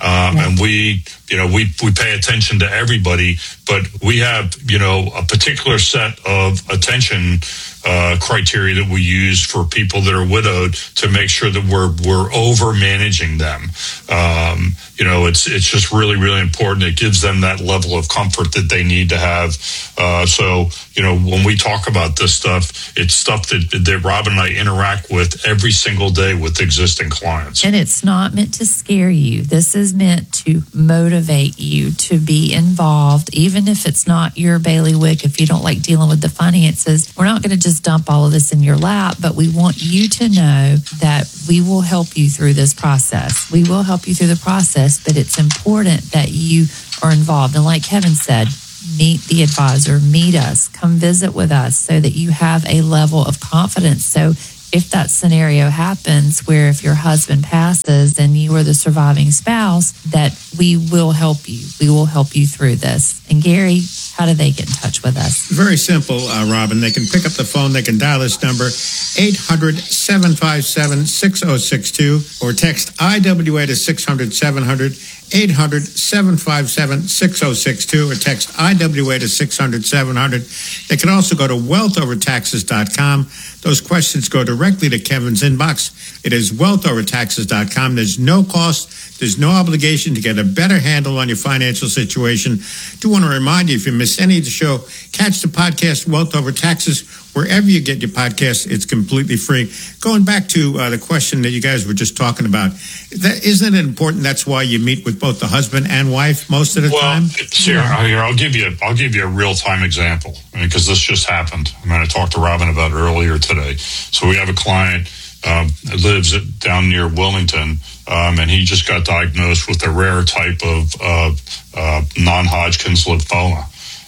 Um, and we, you know, we, we pay attention to everybody, but we have, you know, a particular set of attention uh, criteria that we use for people that are widowed to make sure that we're we're over managing them. Um, you know, it's it's just really, really important. It gives them that level of comfort that they need to have. Uh, so, you know, when we talk about this stuff, it's stuff that, that Robin and I interact with every single day with existing clients. And it's not meant to scare you. This is meant to motivate you to be involved, even if it's not your bailiwick, if you don't like dealing with the finances. We're not going to just dump all of this in your lap, but we want you to know that we will help you through this process. We will help you through the process, but it's important that you are involved. And like Kevin said, meet the advisor, meet us, come visit with us so that you have a level of confidence. So if that scenario happens where if your husband passes and you are the surviving spouse, that we will help you. We will help you through this. And Gary, how do they get in touch with us? Very simple, uh, Robin. They can pick up the phone. They can dial this number, eight hundred, seven five seven, six oh six two, or text I W A to six hundred, seven hundred, eight hundred, seven five seven, six oh six two, or text I W A to six hundred, seven hundred. They can also go to wealth over taxes dot com. Those questions go directly to Kevin's inbox. It is wealth over taxes dot com. There's no cost. There's no obligation to get a better handle on your financial situation. Do want to remind you, if you miss any of the show, catch the podcast Wealth Over Taxes wherever you get your podcast. It's completely free. Going back to uh, the question that you guys were just talking about, that, isn't it important? That's why you meet with both the husband and wife most of the well, time. Here, here, I'll give you, I'll give you a real time example. I mean, because this just happened. I mean, I talked to Robin about it earlier today. So we have a client um, that lives at, down near Wilmington, um, and he just got diagnosed with a rare type of uh, uh, non-Hodgkin's lymphoma,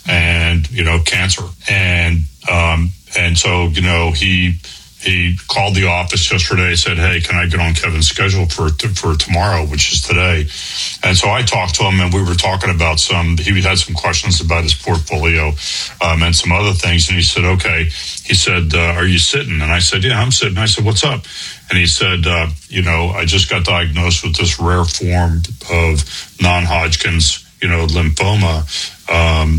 and you know, cancer, and um, and so you know he. He called the office yesterday, said, hey, can I get on Kevin's schedule for for tomorrow, which is today? And so I talked to him, and we were talking about some, he had some questions about his portfolio um, and some other things. And he said, okay. He said, uh, are you sitting? And I said, yeah, I'm sitting. I said, what's up? And he said, uh, you know, I just got diagnosed with this rare form of non-Hodgkin's, you know, lymphoma. Um,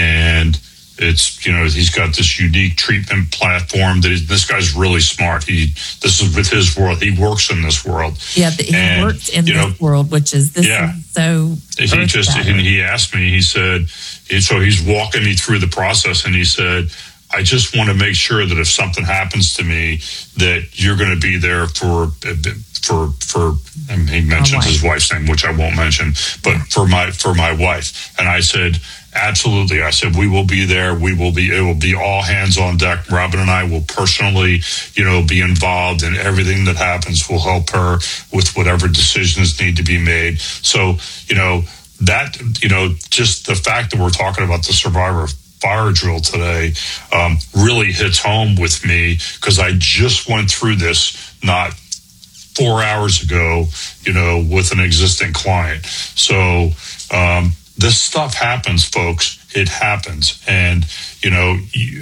and It's, you know, he's got this unique treatment platform that he, this guy's really smart. He, this is with his world. He works in this world. Yeah, but he and, works in this know, world, which is this yeah. is so. He just, and he asked me, he said, so he's walking me through the process, and he said, I just want to make sure that if something happens to me, that you're going to be there for, for, for, and he mentions his wife's name, which I won't mention, but for my, for my wife. And I said, absolutely. I said, we will be there. We will be, it will be all hands on deck. Robin and I will personally, you know, be involved in everything that happens. We'll help her with whatever decisions need to be made. So, you know, that, you know, just the fact that we're talking about the Survivor Fire Drill today um, really hits home with me, because I just went through this not four hours ago, you know, with an existing client. So, um, this stuff happens, folks. It happens. And, you know,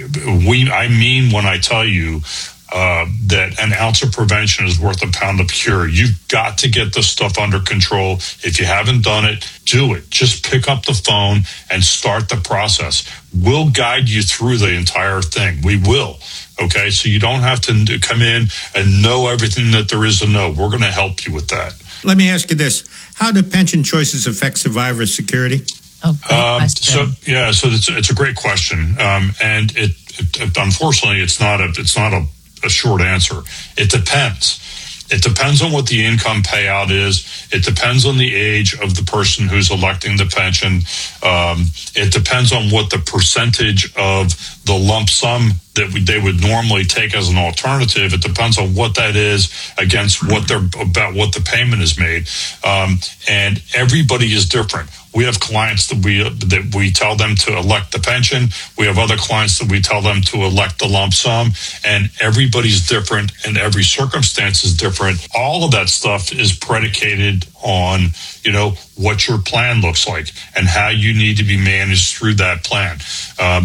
we, I mean, when I tell you uh, that an ounce of prevention is worth a pound of cure, you've got to get this stuff under control. If you haven't done it, do it. Just pick up the phone and start the process. We'll guide you through the entire thing. We will. Okay. So you don't have to come in and know everything that there is to know. We're going to help you with that. Let me ask you this. How do pension choices affect survivor security? Oh, um, so yeah, so it's, it's a great question, um, and it, it, it unfortunately it's not a it's not a, a short answer. It depends. It depends on what the income payout is. It depends on the age of the person who's electing the pension. Um, it depends on what the percentage of the lump sum that we, they would normally take as an alternative. It depends on what that is against what they're about, what the payment is made. Um, and everybody is different. We have clients that we that we tell them to elect the pension. We have other clients that we tell them to elect the lump sum, and everybody's different and every circumstance is different. All of that stuff is predicated on, you know, what your plan looks like and how you need to be managed through that plan. Um,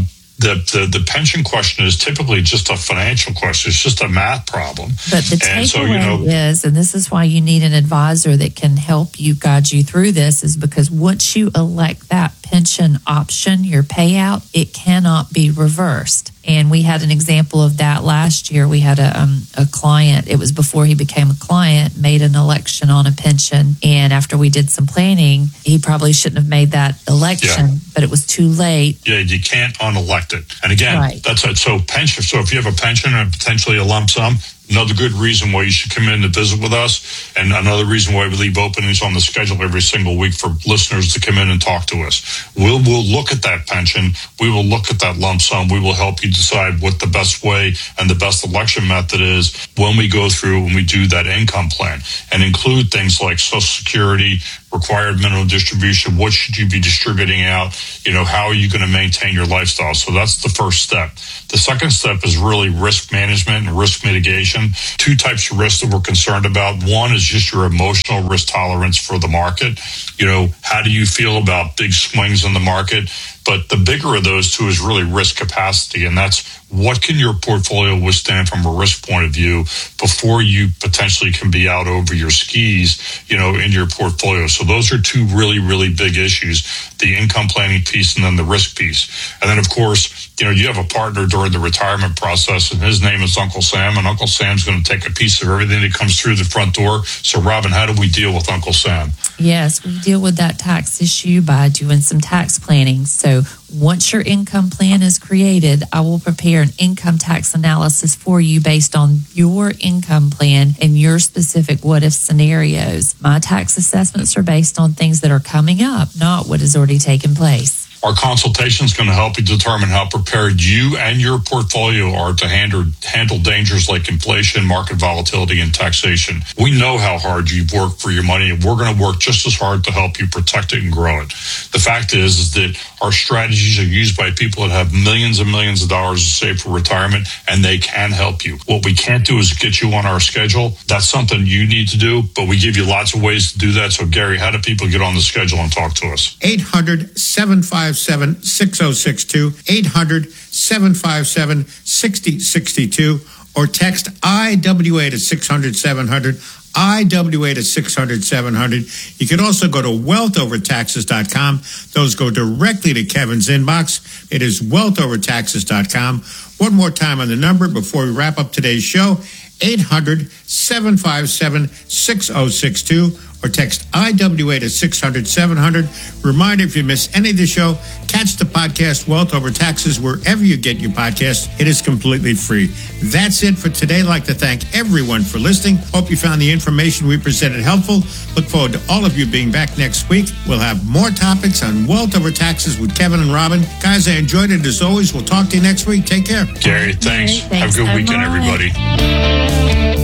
the, the, the pension question is typically just a financial question. It's just a math problem. But the And takeaway so, you know, is, and this is why you need an advisor that can help you guide you through this, is because once you elect that pension option, your payout, it cannot be reversed. And we had an example of that last year. We had a, um, a client, it was before he became a client, made an election on a pension. And after we did some planning, he probably shouldn't have made that election, Yeah. but it was too late. Yeah, you can't unelect it. And again, Right. that's it. So pension. So if you have a pension and potentially a lump sum, another good reason why you should come in to visit with us, and another reason why we leave openings on the schedule every single week for listeners to come in and talk to us. We'll we'll look at that pension. We will look at that lump sum. We will help you decide what the best way and the best election method is when we go through when we do that income plan, and include things like Social Security, required minimum distribution. What should you be distributing out? You know, how are you going to maintain your lifestyle? So that's the first step. The second step is really risk management and risk mitigation. Two types of risks that we're concerned about. One is just your emotional risk tolerance for the market. You know, how do you feel about big swings in the market? But the bigger of those two is really risk capacity. And that's what can your portfolio withstand from a risk point of view before you potentially can be out over your skis, you know, in your portfolio. So those are two really, really big issues, the income planning piece and then the risk piece. And then, of course, you know, you have a partner during the retirement process, and his name is Uncle Sam, and Uncle Sam's going to take a piece of everything that comes through the front door. So, Robin, how do we deal with Uncle Sam? Yes, we deal with that tax issue by doing some tax planning. So once your income plan is created, I will prepare an income tax analysis for you based on your income plan and your specific what if scenarios. My tax assessments are based on things that are coming up, not what has already taken place. Our consultation is going to help you determine how prepared you and your portfolio are to handle, handle dangers like inflation, market volatility, and taxation. We know how hard you've worked for your money, and we're going to work just as hard to help you protect it and grow it. The fact is, is that our strategies are used by people that have millions and millions of dollars to save for retirement, and they can help you. What we can't do is get you on our schedule. That's something you need to do, but we give you lots of ways to do that. So, Gary, how do people get on the schedule and talk to us? eight hundred, seven five seven, six oh six two, eight hundred, seven five seven, six oh six two, or text I W A to six hundred, seven hundred, I W A to six hundred, seven hundred. You can also go to wealth over taxes dot com. Those go directly to Kevin's inbox. It is wealth over taxes dot com. One more time on the number before we wrap up today's show, eight hundred, seven five seven, six oh six two, or text I W A to six hundred, seven hundred. Reminder, if you miss any of the show, catch the podcast Wealth Over Taxes wherever you get your podcasts. It is completely free. That's it for today. I'd like to thank everyone for listening. Hope you found the information we presented helpful. Look forward to all of you being back next week. We'll have more topics on Wealth Over Taxes with Kevin and Robin. Guys, I enjoyed it as always. We'll talk to you next week. Take care. Gary, thanks. Gary, Have a thanks good so weekend, much. everybody.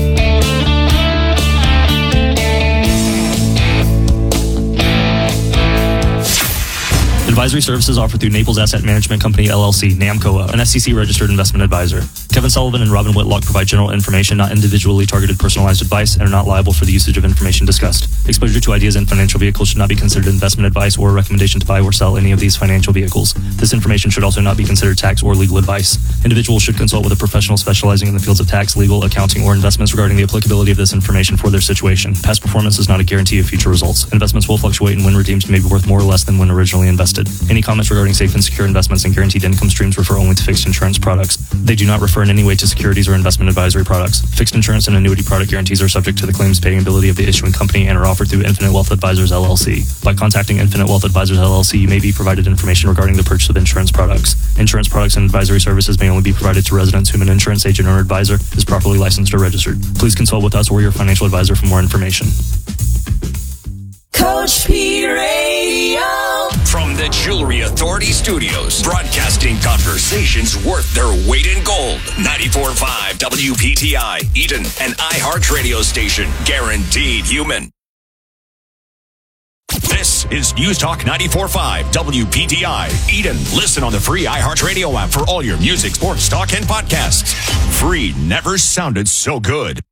Advisory services offered through Naples Asset Management Company, L L C, NAMCOA, an S E C-registered investment advisor. Kevin Sullivan and Robin Whitlock provide general information, not individually targeted personalized advice, and are not liable for the usage of information discussed. Exposure to ideas and financial vehicles should not be considered investment advice or a recommendation to buy or sell any of these financial vehicles. This information should also not be considered tax or legal advice. Individuals should consult with a professional specializing in the fields of tax, legal, accounting, or investments regarding the applicability of this information for their situation. Past performance is not a guarantee of future results. Investments will fluctuate, and when redeemed may be worth more or less than when originally invested. Any comments regarding safe and secure investments and guaranteed income streams refer only to fixed insurance products. They do not refer in any way to securities or investment advisory products. Fixed insurance and annuity product guarantees are subject to the claims paying ability of the issuing company and are offered through Infinite Wealth Advisors, L L C. By contacting Infinite Wealth Advisors, L L C, you may be provided information regarding the purchase of insurance products. Insurance products and advisory services may only be provided to residents whom an insurance agent or advisor is properly licensed or registered. Please consult with us or your financial advisor for more information. Coach P Radio. From the Jewelry Authority Studios, broadcasting conversations worth their weight in gold. ninety-four point five W P T I, Eden, an iHeart radio station, guaranteed human. This is News Talk ninety-four point five W P T I, Eden. Listen on the free iHeart radio app for all your music, sports, talk, and podcasts. Free never sounded so good.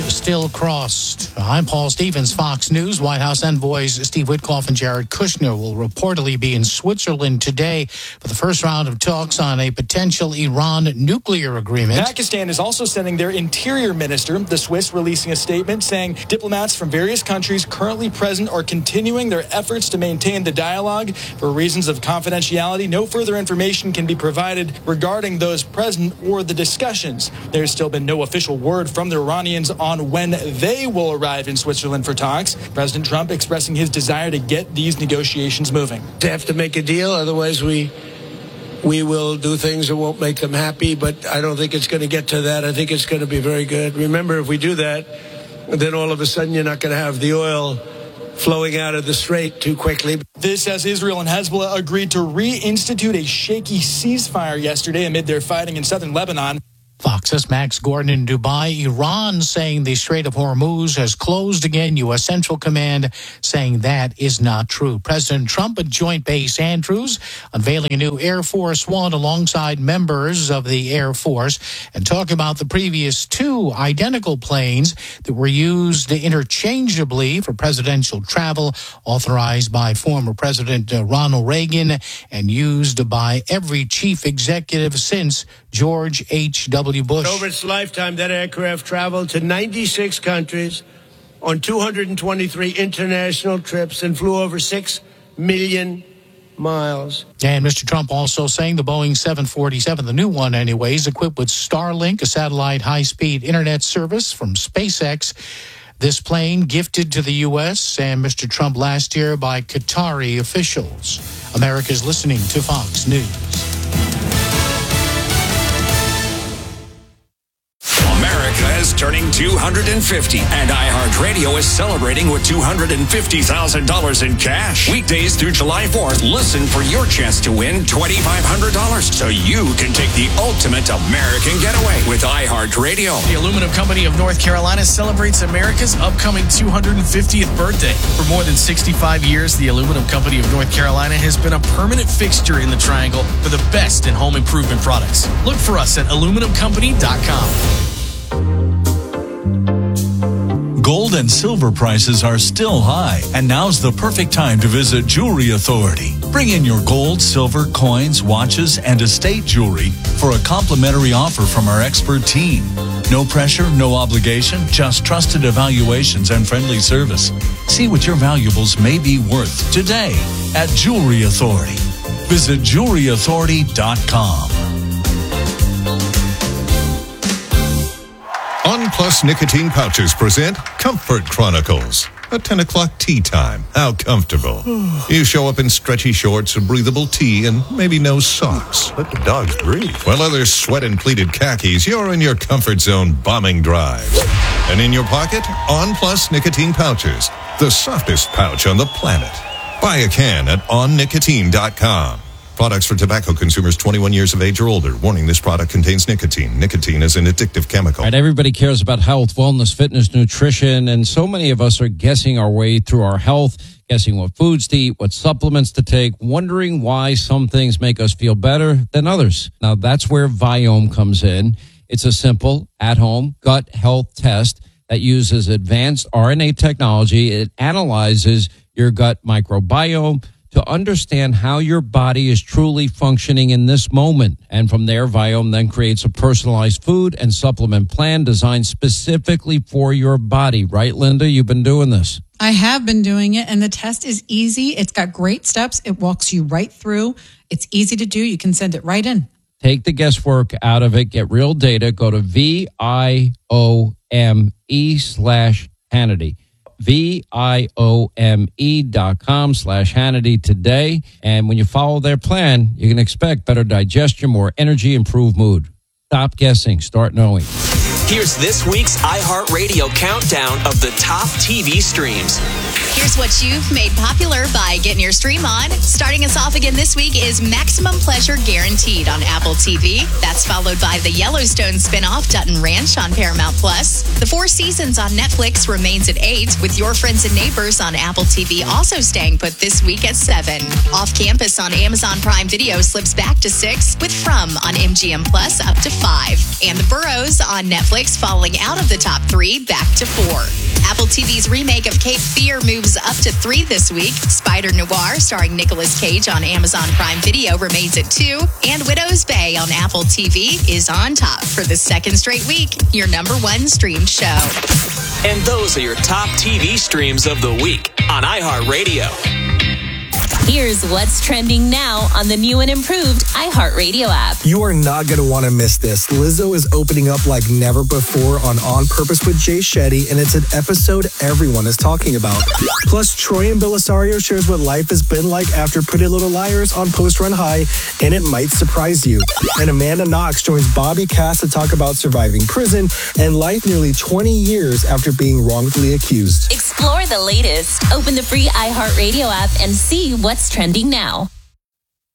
still crossed. I'm Paul Stevens, Fox News. White House envoys Steve Witkoff and Jared Kushner will reportedly be in Switzerland today for the first round of talks on a potential Iran nuclear agreement. Pakistan is also sending their interior minister, the Swiss, releasing a statement saying diplomats from various countries currently present are continuing their efforts to maintain the dialogue. For reasons of confidentiality, no further information can be provided regarding those present or the discussions. There's still been no official word from the Iranians on when they will arrive in Switzerland for talks. President Trump expressing his desire to get these negotiations moving. They have to make a deal, otherwise we we will do things that won't make them happy, but I don't think it's going to get to that. I think it's going to be very good. Remember, if we do that, then all of a sudden you're not going to have the oil flowing out of the strait too quickly. This as Israel and Hezbollah agreed to reinstitute a shaky ceasefire yesterday amid their fighting in southern Lebanon. Fox's Max Gordon in Dubai. Iran saying the Strait of Hormuz has closed again. U S. Central Command saying that is not true. President Trump at Joint Base Andrews unveiling a new Air Force One alongside members of the Air Force and talking about the previous two identical planes that were used interchangeably for presidential travel, authorized by former President Ronald Reagan and used by every chief executive since George H W. Bush. Over its lifetime, that aircraft traveled to ninety-six countries on two hundred twenty-three international trips and flew over six million miles. And Mister Trump also saying the Boeing seven forty-seven, the new one anyways, equipped with Starlink, a satellite high-speed internet service from SpaceX. This plane gifted to the U S and Mister Trump last year by Qatari officials. America's listening to Fox News. America is turning two hundred fifty, and iHeartRadio is celebrating with two hundred fifty thousand dollars in cash. Weekdays through July fourth, listen for your chance to win twenty-five hundred dollars so you can take the ultimate American getaway with iHeartRadio. The Aluminum Company of North Carolina celebrates America's upcoming two hundred fiftieth birthday. For more than sixty-five years, the Aluminum Company of North Carolina has been a permanent fixture in the Triangle for the best in home improvement products. Look for us at aluminum company dot com. Gold and silver prices are still high, and now's the perfect time to visit Jewelry Authority. Bring in your gold, silver, coins, watches, and estate jewelry for a complimentary offer from our expert team. No pressure, no obligation, just trusted evaluations and friendly service. See what your valuables may be worth today at Jewelry Authority. Visit jewelry authority dot com. On Plus Nicotine Pouches present Comfort Chronicles. A ten o'clock tea time. How comfortable. You show up in stretchy shorts, a breathable tee, and maybe no socks. Let the dogs breathe. While others sweat in pleated khakis, you're in your comfort zone bombing drives. And in your pocket, On Plus Nicotine Pouches. The softest pouch on the planet. Buy a can at on nicotine dot com. Products for tobacco consumers twenty-one years of age or older. Warning, this product contains nicotine. Nicotine is an addictive chemical. And everybody cares about health, wellness, fitness, nutrition, and so many of us are guessing our way through our health, guessing what foods to eat, what supplements to take, wondering why some things make us feel better than others. Now, that's where Viome comes in. It's a simple, at-home gut health test that uses advanced R N A technology. It analyzes your gut microbiome to understand how your body is truly functioning in this moment. And from there, Viome then creates a personalized food and supplement plan designed specifically for your body. Right, Linda? You've been doing this. I have been doing it, and the test is easy. It's got great steps. It walks you right through. It's easy to do. You can send it right in. Take the guesswork out of it. Get real data. Go to V I O M E slash Hannity. V-I-O-M-E dot com slash Hannity today. And when you follow their plan, you can expect better digestion, more energy, improved mood. Stop guessing. Start knowing. Here's this week's iHeartRadio countdown of the top T V streams. Here's what you've made popular by getting your stream on. Starting us off again this week is Maximum Pleasure Guaranteed on Apple T V. That's followed by the Yellowstone spinoff Dutton Ranch on Paramount Plus. The Four Seasons on Netflix remains at eight, with Your Friends and Neighbors on Apple T V also staying put this week at seven. Off Campus on Amazon Prime Video slips back to six, with From on M G M Plus up to five. And The Burrows on Netflix falling out of the top three, back to four. Apple T V's remake of Cape Fear moves up to three this week. Spider Noir, starring Nicolas Cage on Amazon Prime Video, remains at two. And Widow's Bay on Apple T V is on top for the second straight week, your number one streamed show. And those are your top T V streams of the week on iHeartRadio. Here's what's trending now on the new and improved iHeartRadio app. You are not going to want to miss this. Lizzo is opening up like never before on On Purpose with Jay Shetty, and it's an episode everyone is talking about. Plus, Troy and Belisario shares what life has been like after Pretty Little Liars on Post Run High, and it might surprise you. And Amanda Knox joins Bobby Cass to talk about surviving prison and life nearly twenty years after being wrongfully accused. Explore the latest. Open the free iHeartRadio app and see what's trending now.